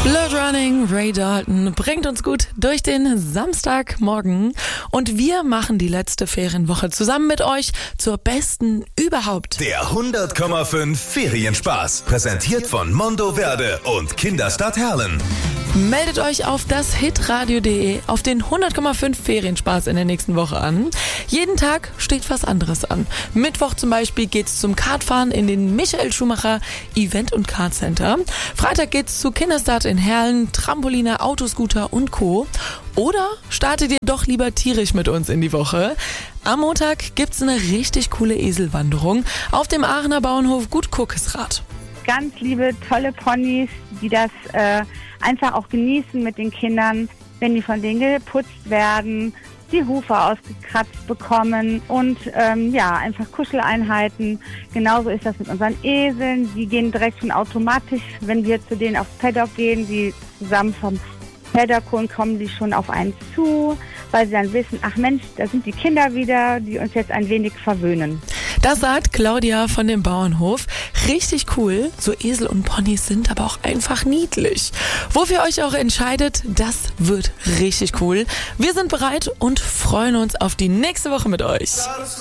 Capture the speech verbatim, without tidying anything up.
Blood Running, Ray Dalton bringt uns gut durch den Samstagmorgen und wir machen die letzte Ferienwoche zusammen mit euch zur besten überhaupt. Der hundert Komma fünf Ferienspaß, präsentiert von Mondoverde und Kinderstadt Herlen. Meldet euch auf das hitradio punkt de auf den hundert Komma fünf Ferienspaß in der nächsten Woche an. Jeden Tag steht was anderes an. Mittwoch zum Beispiel geht's zum Kartfahren in den Michael Schumacher Event- und Kartcenter. Freitag geht's zu Kinderstart in Herlen, Trampoline, Autoscooter und Co. Oder startet ihr doch lieber tierisch mit uns in die Woche? Am Montag gibt's eine richtig coole Eselwanderung auf dem Aachener Bauernhof Gut Kuckesrad. Ganz liebe, tolle Ponys, die das äh, einfach auch genießen mit den Kindern, wenn die von denen geputzt werden, die Hufe ausgekratzt bekommen und ähm, ja, einfach Kuscheleinheiten. Genauso ist das mit unseren Eseln. Die gehen direkt schon automatisch, wenn wir zu denen aufs Paddock gehen, die zusammen vom Paddock holen, kommen die schon auf einen zu, weil sie dann wissen, ach Mensch, da sind die Kinder wieder, die uns jetzt ein wenig verwöhnen. Das sagt Claudia von dem Bauernhof. Richtig cool. So Esel und Ponys sind aber auch einfach niedlich. Wofür ihr euch auch entscheidet, das wird richtig cool. Wir sind bereit und freuen uns auf die nächste Woche mit euch.